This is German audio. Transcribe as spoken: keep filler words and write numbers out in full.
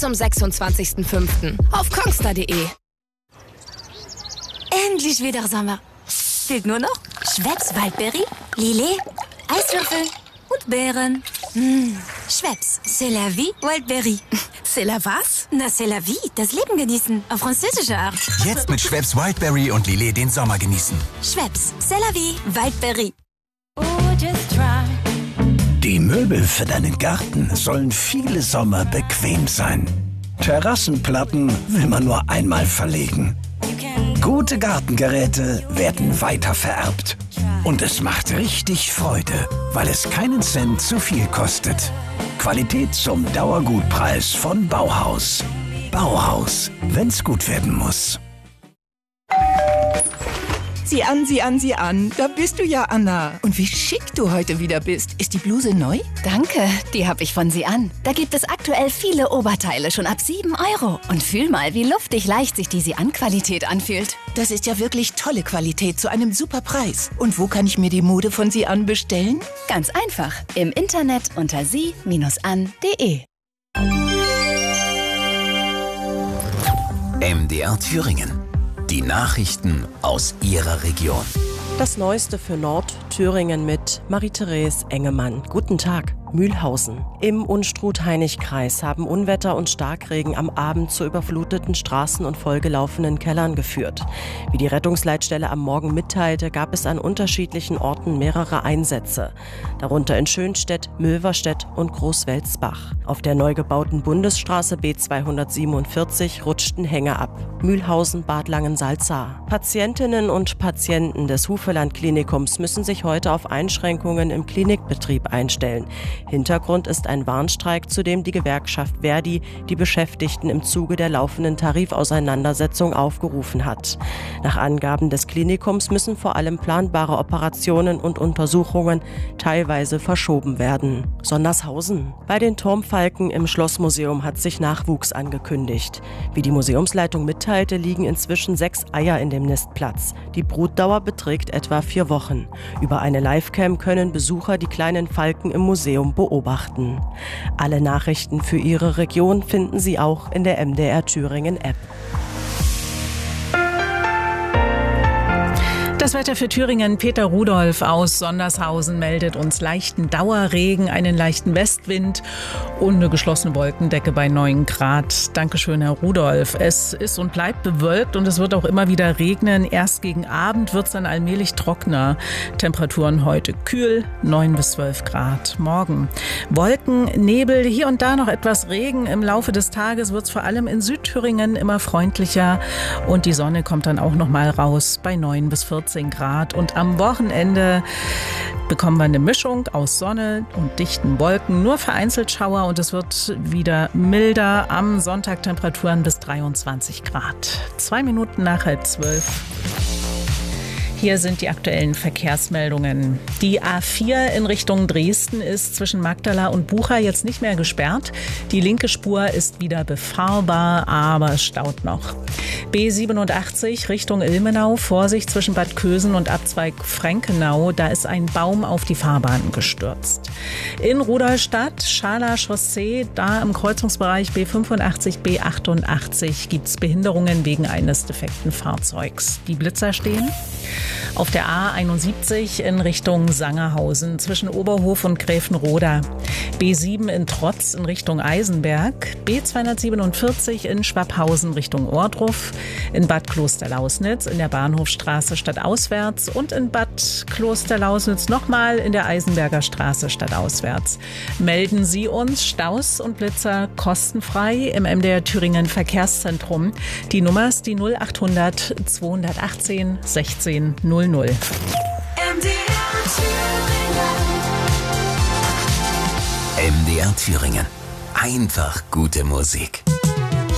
zum sechsundzwanzigsten fünften auf kongstar punkt de. Endlich wieder Sommer. Fehlt nur noch Schweppes Waldberry, Lillet, Eiswürfel und Beeren. Mmh. Schweppes, c'est la vie, Waldberry. C'est la was? Na, c'est la vie, das Leben genießen, auf französische Art. Jetzt mit Schweppes Wildberry und Lillet den Sommer genießen. Schweppes, c'est la vie, Waldberry. Die Möbel für deinen Garten sollen viele Sommer bequem sein. Terrassenplatten will man nur einmal verlegen. Gute Gartengeräte werden weitervererbt. Und es macht richtig Freude, weil es keinen Cent zu viel kostet. Qualität zum Dauergutpreis von Bauhaus. Bauhaus, wenn's gut werden muss. Sieh an, sieh an, sieh an. Da bist du ja, Anna. Und wie schick du heute wieder bist. Ist die Bluse neu? Danke, die habe ich von Sie an. Da gibt es aktuell viele Oberteile schon ab sieben Euro. Und fühl mal, wie luftig leicht sich die Sie-an-Qualität anfühlt. Das ist ja wirklich tolle Qualität zu einem super Preis. Und wo kann ich mir die Mode von Sie an bestellen? Ganz einfach. Im Internet unter sie an punkt de. M D R Thüringen. Die Nachrichten aus Ihrer Region. Das Neueste für Nordthüringen mit Marie-Therese Engemann. Guten Tag. Mühlhausen. Im Unstrut-Hainich-Kreis haben Unwetter und Starkregen am Abend zu überfluteten Straßen und vollgelaufenen Kellern geführt. Wie die Rettungsleitstelle am Morgen mitteilte, gab es an unterschiedlichen Orten mehrere Einsätze. Darunter in Schönstedt, Mülverstedt und Großwelsbach. Auf der neu gebauten Bundesstraße B zweihundertsiebenundvierzig rutschten Hänge ab. Mühlhausen, Bad Langensalza. Patientinnen und Patienten des Hufeland-Klinikums müssen sich heute auf Einschränkungen im Klinikbetrieb einstellen. Hintergrund ist ein Warnstreik, zu dem die Gewerkschaft Verdi die Beschäftigten im Zuge der laufenden Tarifauseinandersetzung aufgerufen hat. Nach Angaben des Klinikums müssen vor allem planbare Operationen und Untersuchungen teilweise verschoben werden. Sondershausen. Bei den Turmfalken im Schlossmuseum hat sich Nachwuchs angekündigt. Wie die Museumsleitung mitteilte, liegen inzwischen sechs Eier in dem Nistplatz. Die Brutdauer beträgt etwa vier Wochen. Über eine Livecam können Besucher die kleinen Falken im Museum beobachten. Alle Nachrichten für Ihre Region finden Sie auch in der M D R Thüringen App. Das Wetter für Thüringen. Peter Rudolph aus Sondershausen meldet uns leichten Dauerregen, einen leichten Westwind und eine geschlossene Wolkendecke bei neun Grad. Dankeschön, Herr Rudolph. Es ist und bleibt bewölkt und es wird auch immer wieder regnen. Erst gegen Abend wird es dann allmählich trockener. Temperaturen heute kühl, neun bis zwölf Grad. Morgen Wolken, Nebel, hier und da noch etwas Regen. Im Laufe des Tages wird es vor allem in Südthüringen immer freundlicher und die Sonne kommt dann auch noch mal raus bei neun bis vierzehn Grad. Und am Wochenende bekommen wir eine Mischung aus Sonne und dichten Wolken, nur vereinzelt Schauer und es wird wieder milder. Am Sonntag Temperaturen bis dreiundzwanzig Grad. Zwei Minuten nach halb zwölf. Hier sind die aktuellen Verkehrsmeldungen. Die A vier in Richtung Dresden ist zwischen Magdala und Bucha jetzt nicht mehr gesperrt. Die linke Spur ist wieder befahrbar, aber es staut noch. B siebenundachtzig Richtung Ilmenau, Vorsicht zwischen Bad Kösen und Abzweig Frankenau. Da ist ein Baum auf die Fahrbahn gestürzt. In Rudolstadt, Schala Chaussee, da im Kreuzungsbereich B fünfundachtzig, B achtundachtzig gibt es Behinderungen wegen eines defekten Fahrzeugs. Die Blitzer stehen. Auf der A einundsiebzig in Richtung Sangerhausen zwischen Oberhof und Gräfenroda. B sieben in Trotz in Richtung Eisenberg. B zweihundertsiebenundvierzig in Schwabhausen Richtung Ohrdruf. In Bad Klosterlausnitz in der Bahnhofstraße stadtauswärts. Und in Bad Klosterlausnitz nochmal in der Eisenberger Straße stadtauswärts. Melden Sie uns Staus und Blitzer kostenfrei im M D R Thüringen Verkehrszentrum. Die Nummer ist die null achthundert zweihundertachtzehn sechzehn null null. M D R Thüringen. M D R Thüringen. Einfach gute Musik.